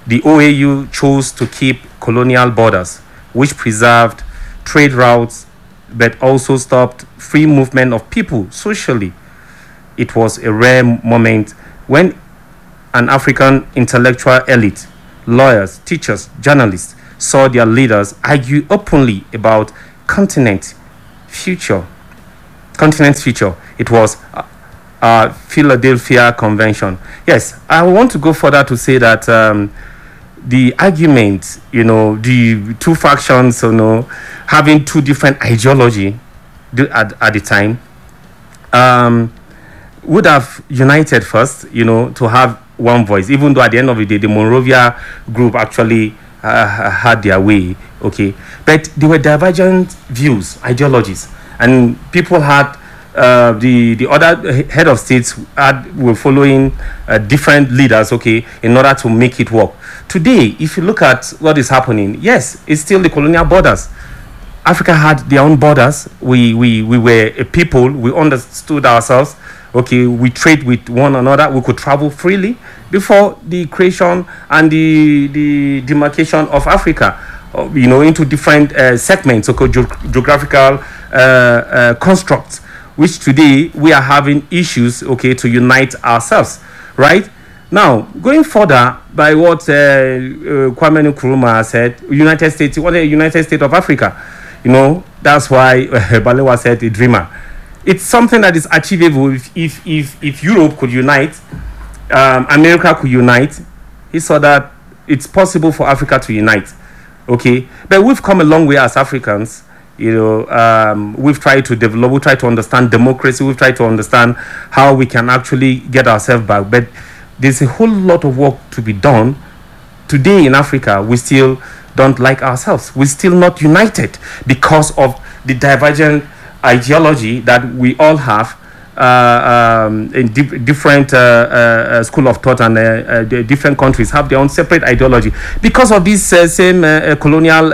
The OAU chose to keep colonial borders, which preserved trade routes but also stopped free movement of people socially. It was a rare moment when an African intellectual elite, lawyers, teachers, journalists, saw their leaders argue openly about continent future. Continent's future. It was Philadelphia Convention. Yes, I want to go further to say that the argument, the two factions, having two different ideology at the time, would have united first, to have one voice, even though at the end of the day, the Monrovia group actually had their way, okay? But there were divergent views, ideologies, and people had the other head of states were following different leaders, okay, in order to make it work. Today, if you look at what is happening, yes, it's still the colonial borders. Africa had their own borders. We were a people. We understood ourselves. Okay, we trade with one another. We could travel freely before the creation and the demarcation of Africa, into different segments, okay, geographical constructs, which today we are having issues, okay, to unite ourselves, right? Now, going further by what Kwame Nkrumah said, United States, what the United States of Africa, that's why Balewa said a dreamer. It's something that is achievable if Europe could unite, America could unite. He saw that it's possible for Africa to unite, okay? But we've come a long way as Africans. We've tried to develop, we try to understand democracy, we've tried to understand how we can actually get ourselves back. But there's a whole lot of work to be done. Today in Africa, we still don't like ourselves. We're still not united because of the divergent ideology that we all have in different school of thought, and the different countries have their own separate ideology because of this same colonial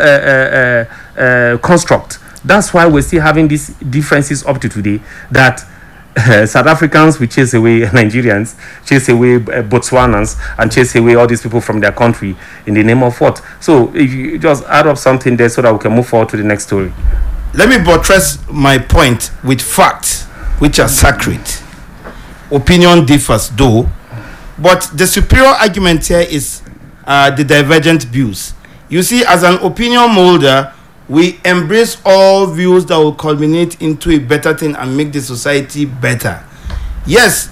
construct. That's why we're still having these differences up to today, that South Africans will chase away Nigerians, chase away Botswanans, and chase away all these people from their country in the name of what? So if you just add up something there so that we can move forward to the next story. Let me buttress my point with facts, which are sacred. Opinion differs, though, but the superior argument here is the divergent views. You see, as an opinion molder, we embrace all views that will culminate into a better thing and make the society better. Yes,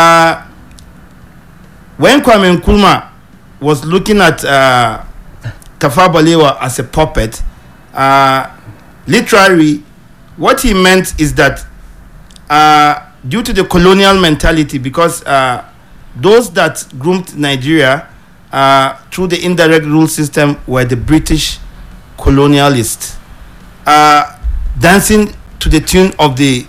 when Kwame Nkrumah was looking at Tafawa Balewa as a puppet, literally, what he meant is that due to the colonial mentality, because those that groomed Nigeria through the indirect rule system were the British colonialists, dancing to the tune of the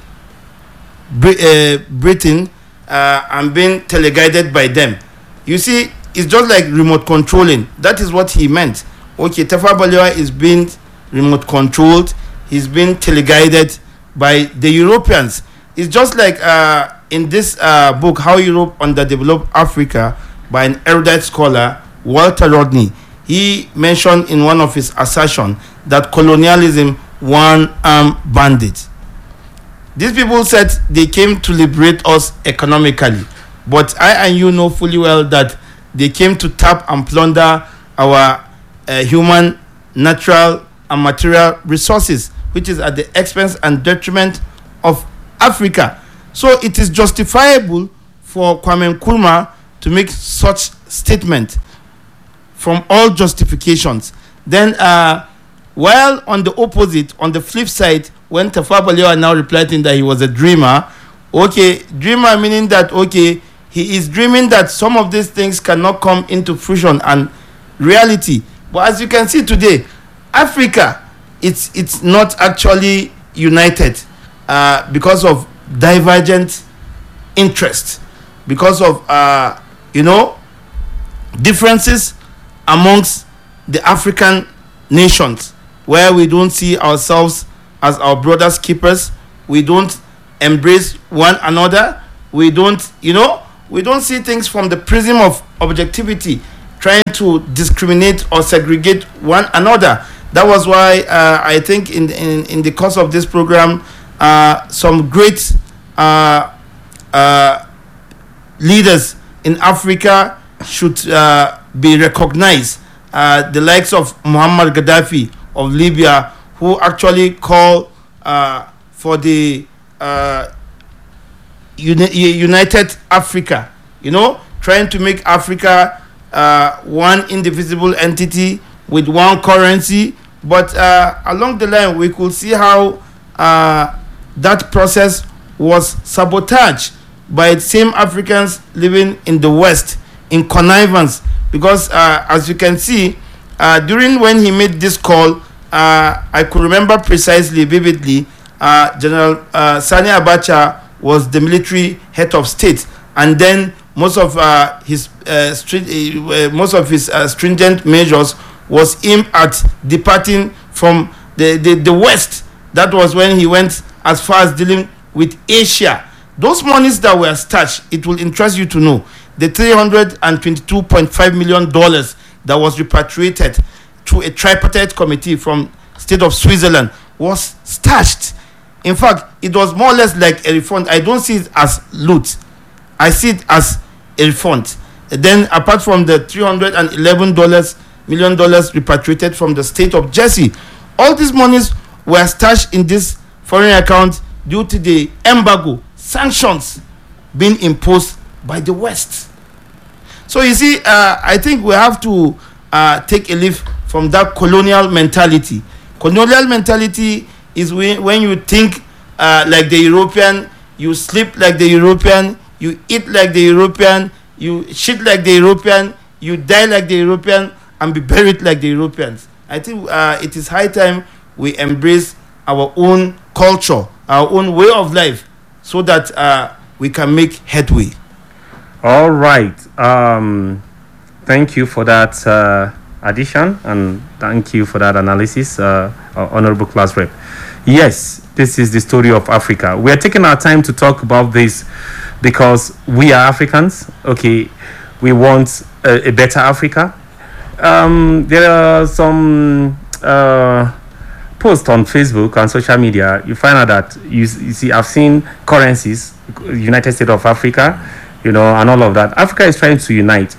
Britain and being teleguided by them. You see, it's just like remote controlling. That is what he meant. Okay, Tafawa Balewa is being remote controlled. He's being teleguided by the Europeans. It's just like in this book, How Europe Underdeveloped Africa, by an erudite scholar, Walter Rodney. He mentioned in one of his assertions that colonialism one-armed bandit. These people said they came to liberate us economically, but I and you know fully well that they came to tap and plunder our human, natural, and material resources, which is at the expense and detriment of Africa. So it is justifiable for Kwame Nkrumah to make such statement from all justifications. Then, while on the opposite, on the flip side, when Tafawa Balewa now replied in that he was a dreamer, okay, dreamer meaning that, okay, he is dreaming that some of these things cannot come into fruition and reality. But as you can see today, Africa, it's not actually united because of divergent interest, because of, differences amongst the African nations, where we don't see ourselves as our brothers keepers. We don't embrace one another. We don't see things from the prism of objectivity, trying to discriminate or segregate one another. That was why I think in the course of this program, some great leaders in Africa should be recognized. The likes of Muammar Gaddafi of Libya, who actually call for the united Africa, trying to make Africa one indivisible entity with one currency. But along the line, we could see how that process was sabotaged by the same Africans living in the West in connivance. Because as you can see, during when he made this call, I could remember precisely, vividly, General Sani Abacha was the military head of state, and then most of his stringent measures was aimed at departing from the West. That was when he went as far as dealing with Asia. Those monies that were stashed, it will interest you to know, the $322.5 million that was repatriated to a tripartite committee from state of Switzerland was stashed. In fact, it was more or less like a refund. I don't see it as loot. I see it as a refund. Then, apart from the $311 million repatriated from the state of Jersey, all these monies were stashed in this foreign account due to the embargo, sanctions being imposed by the West. So you see, I think we have to take a leaf from that colonial mentality. Colonial mentality is when you think like the European, you sleep like the European, you eat like the European, you shit like the European, you die like the European, and be buried like the Europeans. I think it is high time we embrace our own culture, our own way of life, so that we can make headway. All right. Thank you for that addition, and thank you for that analysis, Honorable Class Rep. Yes, this is the story of Africa. We are taking our time to talk about this because we are Africans. Okay, we want a better Africa. There are some posts on Facebook and social media. You find out that you see, I've seen currencies, United States of Africa, and all of that. Africa is trying to unite.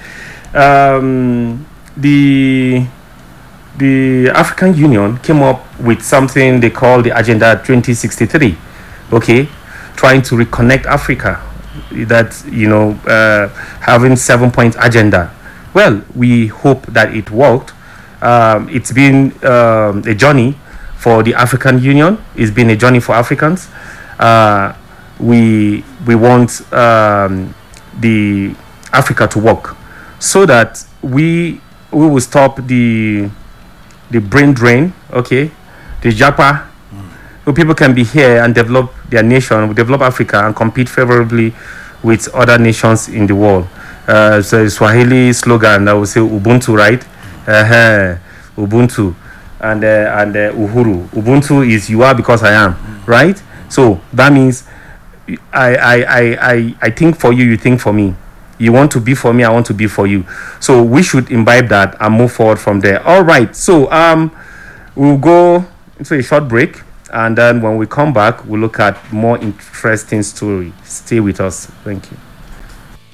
The African Union came up with something they call the Agenda 2063. Okay, trying to reconnect Africa. That having 7-point agenda. Well, we hope that it worked. It's been a journey for the African Union. It's been a journey for Africans. We want the Africa to work so that we will stop the brain drain. Okay, the japa. So people can be here and develop their nation, develop Africa, and compete favorably with other nations in the world. So a Swahili slogan that will say Ubuntu, right? Ubuntu and Uhuru. Ubuntu is you are because I am, right? So that means I think for you, you think for me. You want to be for me, I want to be for you. So we should imbibe that and move forward from there. All right. So we'll go into a short break, and then when we come back, we'll look at more interesting stories. Stay with us. Thank you.